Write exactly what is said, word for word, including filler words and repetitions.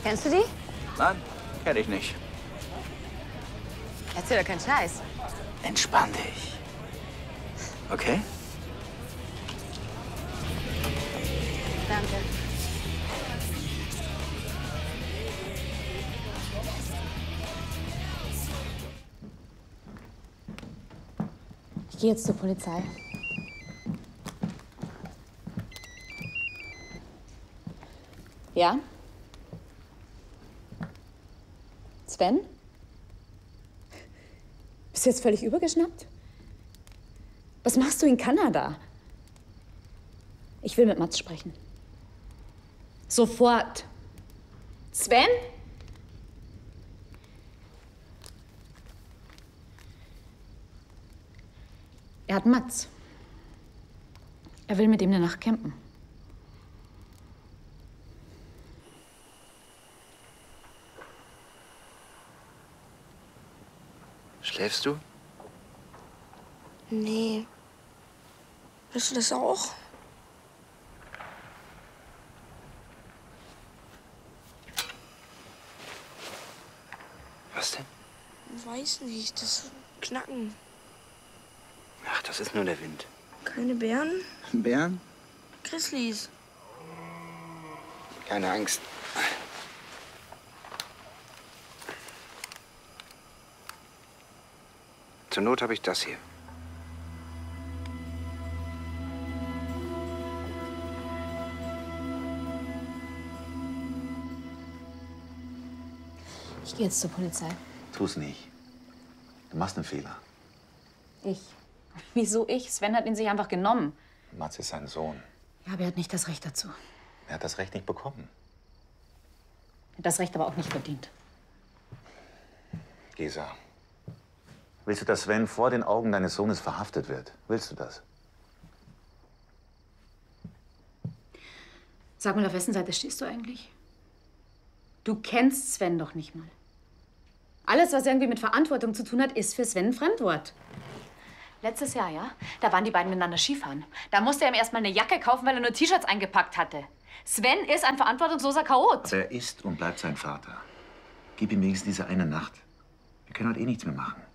Kennst du die? Nein, kenn ich nicht. Erzähl doch keinen Scheiß. Entspann dich. Okay? Danke. Ich gehe jetzt zur Polizei. Ja? Sven? Bist du jetzt völlig übergeschnappt? Was machst du in Kanada? Ich will mit Mats sprechen. Sofort. Sven? Er hat Mats. Er will mit ihm eine Nacht campen. Schläfst du? Nee. Willst du das auch? Was denn? Weiß nicht, das Knacken. Ach, das ist nur der Wind. Keine Bären? Bären? Grizzlies. Keine Angst. Zur Not habe ich das hier. Ich gehe jetzt zur Polizei. Tu's nicht. Du machst einen Fehler. Ich? Wieso ich? Sven hat ihn sich einfach genommen. Mats ist sein Sohn. Ja, aber er hat nicht das Recht dazu. Er hat das Recht nicht bekommen. Er hat das Recht aber auch nicht verdient. Gesa, willst du, dass Sven vor den Augen deines Sohnes verhaftet wird? Willst du das? Sag mal, auf wessen Seite stehst du eigentlich? Du kennst Sven doch nicht mal. Alles, was irgendwie mit Verantwortung zu tun hat, ist für Sven ein Fremdwort. Letztes Jahr, ja? Da waren die beiden miteinander Skifahren. Da musste er ihm erst mal eine Jacke kaufen, weil er nur T-Shirts eingepackt hatte. Sven ist ein verantwortungsloser Chaot. Aber er ist und bleibt sein Vater. Gib ihm wenigstens diese eine Nacht. Wir können heute eh nichts mehr machen.